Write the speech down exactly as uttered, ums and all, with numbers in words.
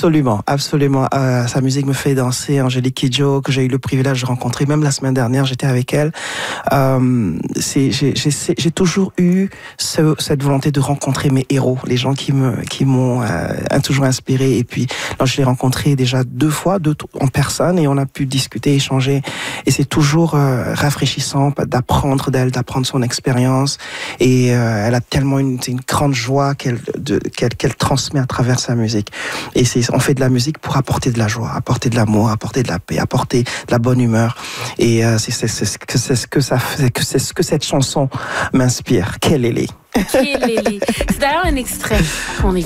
Absolument, absolument. Euh, sa musique me fait danser. Angélique Kidjo, que j'ai eu le privilège de rencontrer, même la semaine dernière, j'étais avec elle. Euh, c'est, j'ai, j'ai, j'ai toujours eu ce, cette volonté de rencontrer mes héros, les gens qui me, qui m'ont euh, toujours inspiré. Et puis, là, je l'ai rencontré déjà deux fois, deux en personne, et on a pu discuter, échanger. Et c'est toujours euh, rafraîchissant d'apprendre d'elle, d'apprendre son expérience. Et euh, elle a tellement une, une grande joie qu'elle, de, qu'elle, qu'elle transmet à travers sa musique. Et c'est, on fait de la musique pour apporter de la joie, apporter de l'amour, apporter de la paix, apporter de la bonne humeur. Et euh, c'est, c'est, c'est, ce que, c'est ce que ça fait, que c'est ce que cette chanson m'inspire. Kelele. Kelele. C'est d'ailleurs un extrait qu'on